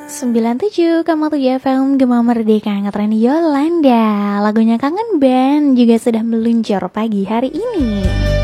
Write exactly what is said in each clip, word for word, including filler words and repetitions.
sembilan puluh tujuh koma tujuh F M Gema Merdeka ngetren Yolanda. Lagunya Kangen Band juga sudah meluncur pagi hari ini.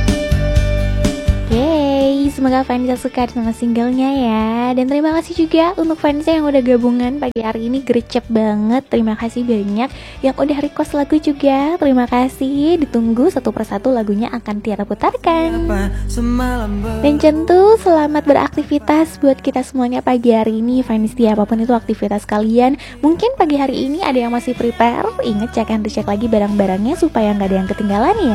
Yeay, semoga fansnya suka sama singlenya ya. Dan terima kasih juga untuk fansnya yang udah gabungan pagi hari ini, gercep banget. Terima kasih banyak yang udah request lagu juga. Terima kasih, ditunggu satu persatu lagunya akan Tiara putarkan. Dan tentu selamat beraktivitas buat kita semuanya pagi hari ini. Fans setia apapun itu aktivitas kalian. Mungkin pagi hari ini ada yang masih prepare. Ingat cek and recheck lagi barang-barangnya supaya nggak ada yang ketinggalan ya.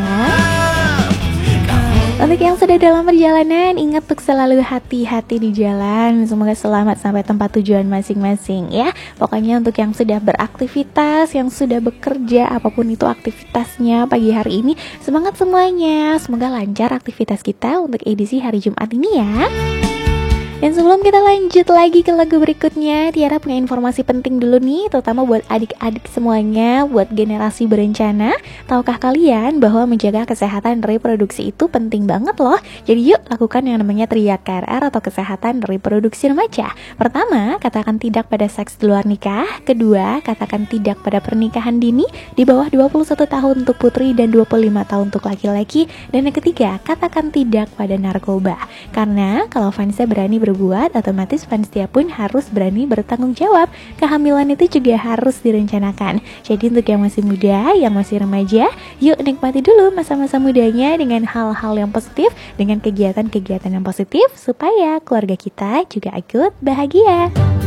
Untuk yang sudah dalam perjalanan, ingat untuk selalu hati-hati di jalan. Semoga selamat sampai tempat tujuan masing-masing ya. Pokoknya untuk yang sudah beraktivitas, yang sudah bekerja, apapun itu aktivitasnya pagi hari ini, semangat semuanya. Semoga lancar aktivitas kita untuk edisi hari Jumat ini ya. Dan sebelum kita lanjut lagi ke lagu berikutnya, Tiara punya informasi penting dulu nih, terutama buat adik-adik semuanya, buat generasi berencana. Tahukah kalian bahwa menjaga kesehatan reproduksi itu penting banget loh. Jadi yuk lakukan yang namanya Tria K R R atau kesehatan reproduksi remaja. Pertama, katakan tidak pada seks di luar nikah. Kedua, katakan tidak pada pernikahan dini di bawah dua puluh satu tahun untuk putri dan dua puluh lima tahun untuk laki-laki. Dan yang ketiga, katakan tidak pada narkoba. Karena kalau fansnya berani berbuat, otomatis fans dia pun harus berani bertanggung jawab. Kehamilan itu juga harus direncanakan. Jadi untuk yang masih muda, yang masih remaja, yuk nikmati dulu masa-masa mudanya dengan hal-hal yang positif, dengan kegiatan-kegiatan yang positif, supaya keluarga kita juga ikut bahagia.